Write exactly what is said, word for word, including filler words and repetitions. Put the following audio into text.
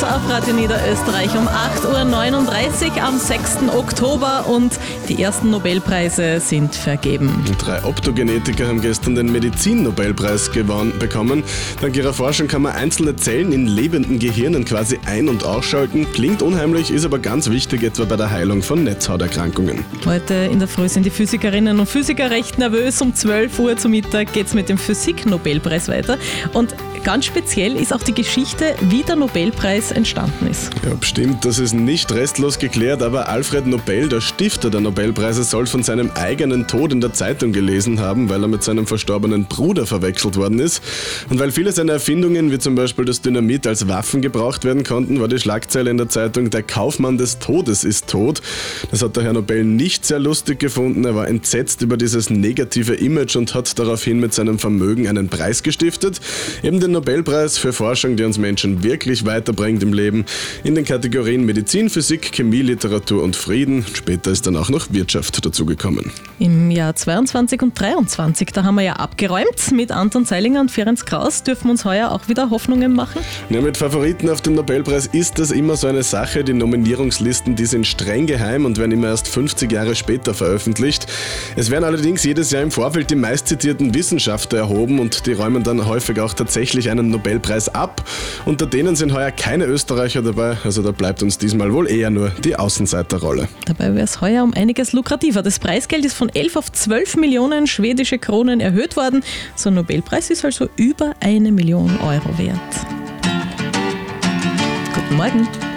auf Radio Niederösterreich um acht Uhr neununddreißig am sechsten Oktober und die ersten Nobelpreise sind vergeben. Drei Optogenetiker haben gestern den Medizin-Nobelpreis gewonnen, bekommen. Dank ihrer Forschung kann man einzelne Zellen in lebenden Gehirnen quasi ein- und ausschalten. Klingt unheimlich, ist aber ganz wichtig, etwa bei der Heilung von Netzhauterkrankungen. Heute in der Früh sind die Physikerinnen und Physiker recht nervös. Um zwölf Uhr zu Mittag geht es mit dem Physik-Nobelpreis weiter. Und ganz speziell ist auch die Geschichte, wie der Nobelpreis entstanden ist. Ja, stimmt, das ist nicht restlos geklärt, aber Alfred Nobel, der Stifter der Nobelpreise, soll von seinem eigenen Tod in der Zeitung gelesen haben, weil er mit seinem verstorbenen Bruder verwechselt worden ist. Und weil viele seiner Erfindungen, wie zum Beispiel das Dynamit, als Waffen gebraucht werden konnten, war die Schlagzeile in der Zeitung: Der Kaufmann des Todes ist tot. Das hat der Herr Nobel nicht sehr lustig gefunden. Er war entsetzt über dieses negative Image und hat daraufhin mit seinem Vermögen einen Preis gestiftet. Eben den Nobelpreis für Forschung, die uns Menschen wirklich weiterbringt im Leben, in den Kategorien Medizin, Physik, Chemie, Literatur und Frieden. Später ist dann auch noch Wirtschaft dazugekommen. Im Jahr zweiundzwanzig und dreiundzwanzig, da haben wir ja abgeräumt. Mit Anton Zeilinger und Ferenc Krauss dürfen wir uns heuer auch wieder Hoffnungen machen. Ja, mit Favoriten auf den Nobelpreis ist das immer so eine Sache. Die Nominierungslisten, die sind streng geheim und werden immer erst fünfzig Jahre später veröffentlicht. Es werden allerdings jedes Jahr im Vorfeld die meistzitierten Wissenschaftler erhoben und die räumen dann häufig auch tatsächlich einen Nobelpreis ab. Unter denen sind heuer keine Österreicher dabei, also da bleibt uns diesmal wohl eher nur die Außenseiterrolle. Dabei wäre es heuer um einiges lukrativer. Das Preisgeld ist von elf auf zwölf Millionen schwedische Kronen erhöht worden. So ein Nobelpreis ist also über eine Million Euro wert. Guten Morgen.